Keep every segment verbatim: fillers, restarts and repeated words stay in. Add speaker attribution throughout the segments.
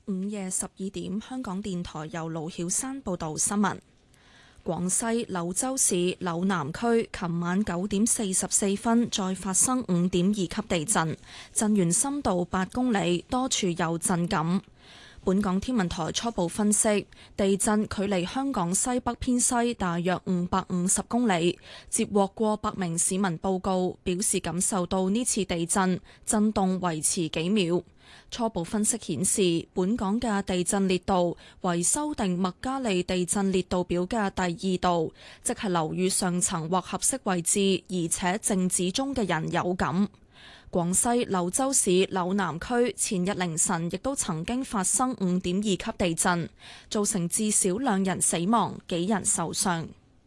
Speaker 1: 午夜十二點，香港電台由盧曉山報道新聞。廣西柳州市柳南區琴晚九點四十四分再發生五點二級地震，震源深度八公里，多處有震感。本港天文台初步分析，地震距離香港西北偏西大約五百五十公里，接獲過百名市民報告，表示感受到呢次地震震動維持幾秒。初步分析顯示，本港嘅地震烈度為修訂麥加利地震烈度表嘅第二度，即係樓宇上層或合適位置，而且靜止中嘅人有感。廣西柳州市柳南區前日凌晨亦都曾經發生五點二級地震，造成至少兩人死亡，幾人受傷。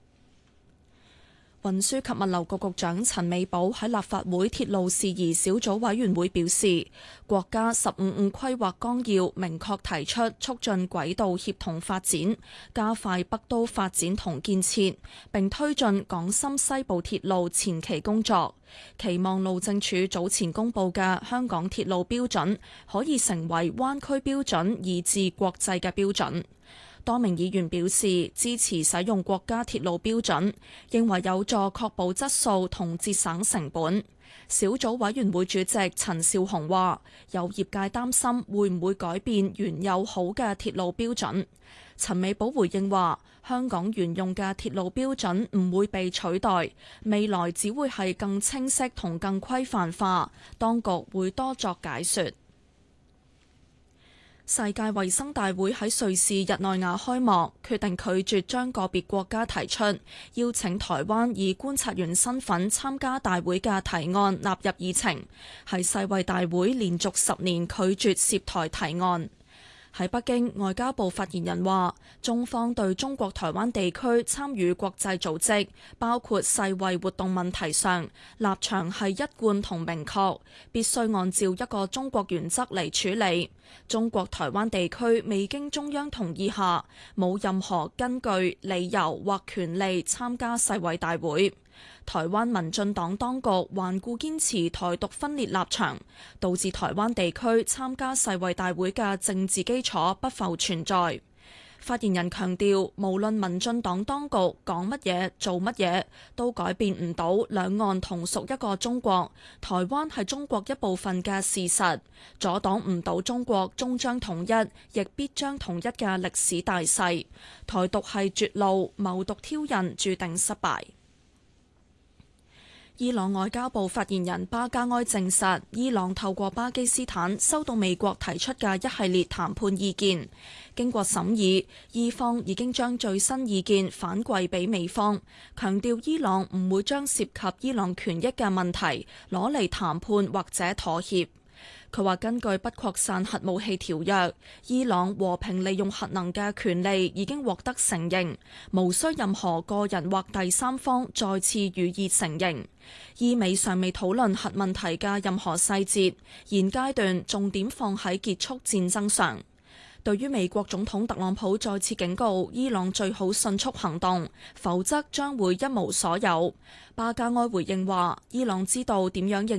Speaker 1: 運輸及物流局局長陳美寶喺立法會鐵路事宜小組委員會表示，國家十五五規劃綱要明確提出促進軌道協同發展，加快北都發展同建設，並推進港深西部鐵路前期工作，期望路政署早前公布嘅香港鐵路標準可以成為灣區標準以至國際嘅標準。多名議員表示支持使用國家鐵路標準，認為有助確保質素同節省成本。小組委員會主席陳紹雄話：有業界擔心會唔會改變原有好嘅鐵路標準。陳美寶回應話：香港沿用嘅鐵路標準唔會被取代，未來只會係更清晰同更規範化，當局會多作解說。世界衛生大會喺瑞士日內瓦開幕，決定拒絕將個別國家提出邀請台灣以觀察員身份參加大會嘅提案納入議程，係世衛大會連續十年拒絕涉台提案。喺北京，外交部發言人話，中方對中國台灣地區參與國際組織，包括世衛活動問題上，立場係一貫同明確，必須按照一個中國原則嚟處理。中國台灣地區未經中央同意下，冇任何根據、理由或權利參加世衛大會。台灣民進黨當局頑固堅持台獨分裂立場，導致台灣地區參加世衛大會嘅政治基礎不復存在。發言人強調，無論民進黨當局講乜嘢、做乜嘢，都改變唔到兩岸同屬一個中國，台灣係中國一部分嘅事實，阻擋唔到中國終將統一，亦必將統一嘅歷史大勢。台獨係絕路，謀獨挑釁，注定失敗。伊朗外交部發言人巴加埃證實，伊朗透過巴基斯坦收到美國提出嘅一系列談判意見，經過審議，伊方已經將最新意見反饋俾美方，強調伊朗唔會將涉及伊朗權益嘅問題攞嚟談判或者妥協。佢話根據不擴散核武器條約，伊朗和平利用核能嘅權利已經獲得承認，無需任何個人或第三方再次予以承認。伊美尚未討論核問題嘅任何細節，現階段重點放喺結束戰爭上。對於美國總統特朗普再次警告伊朗最好迅速行動，否則將會一無所有，巴加埃回應話：伊朗知道點樣應